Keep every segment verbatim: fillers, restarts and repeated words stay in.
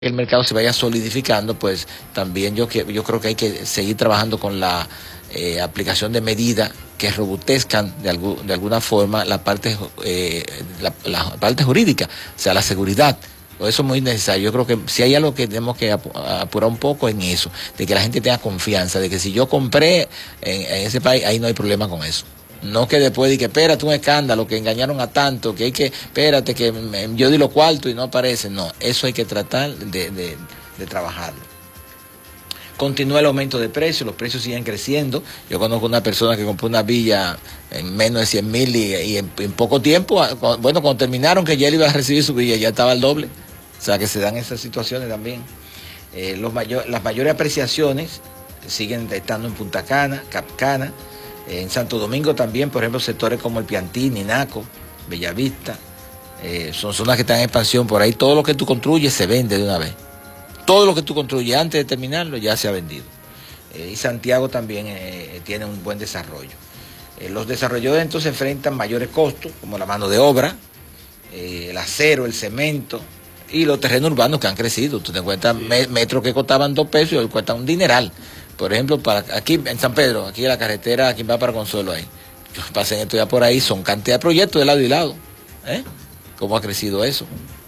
el mercado se vaya solidificando, pues también yo, que, yo creo que hay que seguir trabajando con la eh, aplicación de medidas que robustezcan de, algu, de alguna forma la parte, eh, la, la parte jurídica, o sea, la seguridad. Eso es muy necesario. Yo creo que si hay algo que tenemos que apurar un poco en eso, de que la gente tenga confianza, de que si yo compré en, en ese país, ahí no hay problema con eso. No que después de que espérate un escándalo, que engañaron a tanto, que hay que, espérate que yo di los cuartos y no aparece. No, eso hay que tratar de, de, de trabajarlo. Continúa el aumento de precios, los precios siguen creciendo. Yo conozco una persona que compró una villa en menos de cien mil y, y en, en poco tiempo, bueno, cuando terminaron que ya él iba a recibir su villa, ya estaba al doble. O sea que se dan esas situaciones también. Eh, los mayor, las mayores apreciaciones siguen estando en Punta Cana, Capcana. En Santo Domingo también, por ejemplo, sectores como el Piantini, Ninaco, Bellavista, eh, son zonas que están en expansión. Por ahí todo lo que tú construyes se vende de una vez. Todo lo que tú construyes antes de terminarlo ya se ha vendido. Eh, y Santiago también eh, tiene un buen desarrollo. Eh, los desarrolladores entonces enfrentan mayores costos, como la mano de obra, eh, el acero, el cemento y los terrenos urbanos que han crecido. Tú te encuentras metros que costaban dos pesos y hoy cuestan un dineral. Por ejemplo, para aquí en San Pedro, aquí en la carretera, aquí va para Consuelo ahí. Yo pasé esto ya por ahí, son cantidad de proyectos de lado y lado. ¿Eh? ¿Cómo ha crecido eso?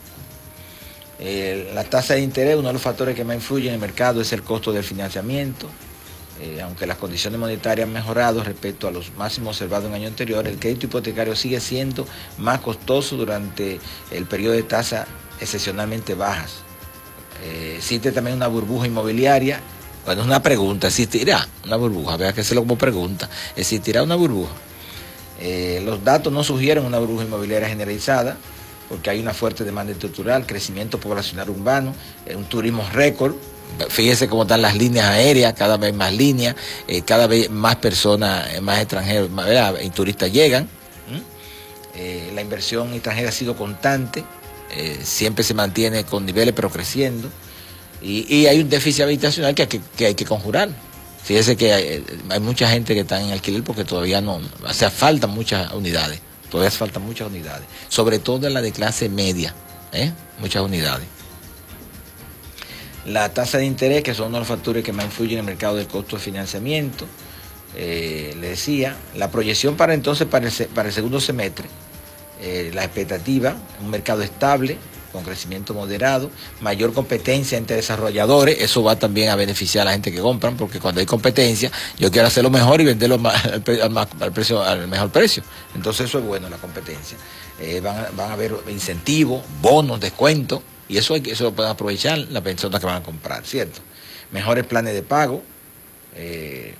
Eh, la tasa de interés, uno de los factores que más influyen en el mercado es el costo del financiamiento. Eh, aunque las condiciones monetarias han mejorado respecto a los máximos observados en el año anterior, el crédito hipotecario sigue siendo más costoso durante el periodo de tasas excepcionalmente bajas. Eh, existe también una burbuja inmobiliaria. Bueno, es una pregunta, ¿existirá una burbuja? Habría que hacerlo como pregunta. ¿Existirá una burbuja? Eh, los datos no sugieren una burbuja inmobiliaria generalizada, porque hay una fuerte demanda estructural, crecimiento poblacional urbano, eh, un turismo récord. Fíjese cómo están las líneas aéreas, cada vez más líneas, eh, cada vez más personas, más extranjeros más, y turistas llegan. ¿Mm? Eh, la inversión extranjera ha sido constante, eh, siempre se mantiene con niveles pero creciendo. Y, y hay un déficit habitacional que hay que, que, hay que conjurar. Fíjese que hay, hay mucha gente que está en alquiler porque todavía no, o sea, faltan muchas unidades, todavía faltan muchas unidades, sobre todo en la de clase media, ¿eh? Muchas unidades. La tasa de interés, que son uno de los factores que más influyen en el mercado del costo de financiamiento, eh, le decía, la proyección para entonces, para el, para el segundo semestre, eh, la expectativa, un mercado estable, con crecimiento moderado, mayor competencia entre desarrolladores, eso va también a beneficiar a la gente que compran, porque cuando hay competencia, yo quiero hacerlo mejor y venderlo más, al, al, al, precio, al mejor precio. Entonces eso es bueno, la competencia. Eh, van, a, van a haber incentivos, bonos, descuentos, y eso, hay, eso lo pueden aprovechar las personas que van a comprar, ¿cierto? Mejores planes de pago, eh,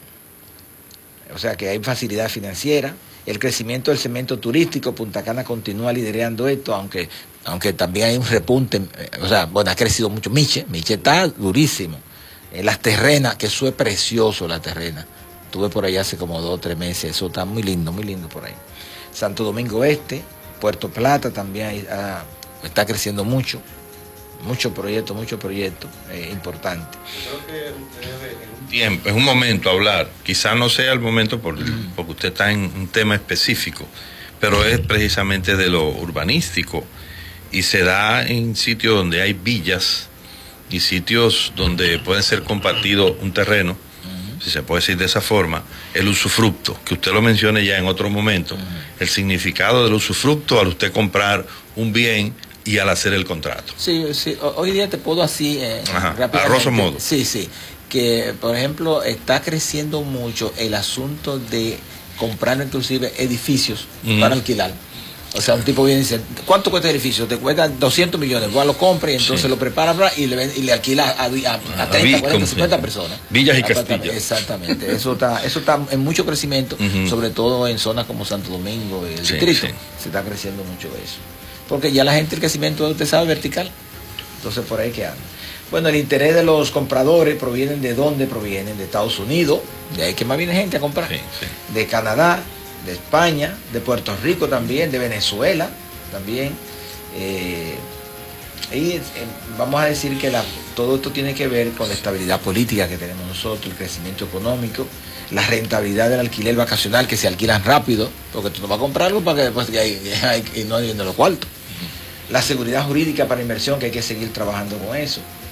o sea que hay facilidad financiera. El crecimiento del segmento turístico, Punta Cana continúa liderando esto, aunque, aunque también hay un repunte, o sea, bueno, ha crecido mucho. Miche, Miche está durísimo. Eh, las terrenas, que eso es precioso, la terrena. Estuve por allá hace como dos o tres meses, eso está muy lindo, muy lindo por ahí. Santo Domingo Este, Puerto Plata también hay, ah, está creciendo mucho. Muchos proyectos, muchos proyectos eh, importantes. Yo creo que ustedes en un tiempo, es un momento hablar, quizás no sea el momento por, porque usted está en un tema específico, pero es precisamente de lo urbanístico y se da en sitios donde hay villas y sitios donde puede ser compartido un terreno, uh-huh. si se puede decir de esa forma, el usufructo, que usted lo mencione ya en otro momento, uh-huh. el significado del usufructo al usted comprar un bien y al hacer el contrato. Sí, sí, hoy día te puedo así eh, Ajá, a grosso modo. Sí, sí, que por ejemplo está creciendo mucho el asunto de comprar inclusive edificios uh-huh. para alquilar. O sea, un tipo viene y dice, ¿cuánto cuesta el edificio? Te cuesta doscientos millones, va, lo compra y entonces sí. lo prepara y le, y le alquila a, a, a treinta, cuarenta, cincuenta personas. Villas y castillos. Exactamente, eso está, eso está en mucho crecimiento, uh-huh. sobre todo en zonas como Santo Domingo, el sí, distrito, sí. se está creciendo mucho eso. Porque ya la gente, el crecimiento, usted sabe, vertical. Entonces, por ahí que anda. Bueno, el interés de los compradores provienen de dónde provienen, de Estados Unidos, de ahí que más viene gente a comprar, sí, sí. de Canadá, de España, de Puerto Rico también, de Venezuela también. Eh, y eh, vamos a decir que la, todo esto tiene que ver con la estabilidad política que tenemos nosotros, el crecimiento económico, la rentabilidad del alquiler vacacional, que se alquilan rápido, porque tú no vas a comprarlo para que después y, y, y no hay en los cuartos. la seguridad jurídica para inversión, que hay que seguir trabajando con eso.